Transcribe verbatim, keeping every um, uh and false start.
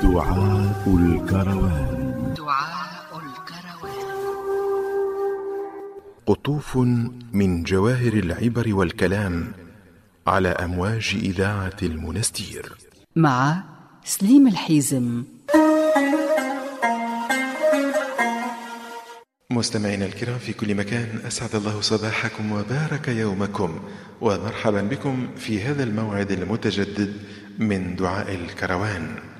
دعاء الكروان. دعاء الكروان. قطوف من جواهر العبر والكلام على أمواج إذاعة المنستير مع سليم الحيزم. مستمعينا الكرام في كل مكان، أسعد الله صباحكم وبارك يومكم، ومرحبا بكم في هذا الموعد المتجدد من دعاء الكروان.